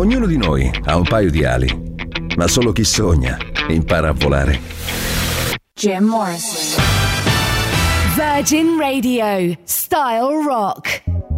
Ognuno di noi ha un paio di ali, ma solo chi sogna impara a volare. Jim Morrison. Virgin Radio, Style Rock.